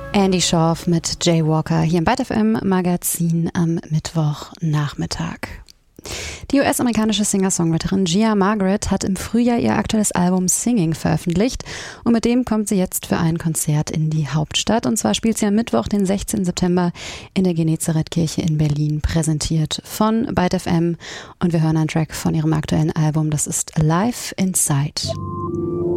Andy Schorf mit Jay Walker hier im Byte FM Magazin am Mittwochnachmittag. Die US-amerikanische Singer-Songwriterin Gia Margaret hat im Frühjahr ihr aktuelles Album Singing veröffentlicht und mit dem kommt sie jetzt für ein Konzert in die Hauptstadt. Und zwar spielt sie am Mittwoch, den 16. September in der Genezareth-Kirche in Berlin, präsentiert von Byte FM. Und wir hören einen Track von ihrem aktuellen Album, das ist Live Inside.